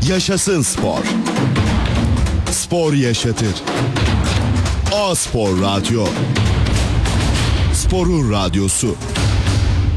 Yaşasın spor. Spor yaşatır. A-Spor Radyo. Sporun radyosu.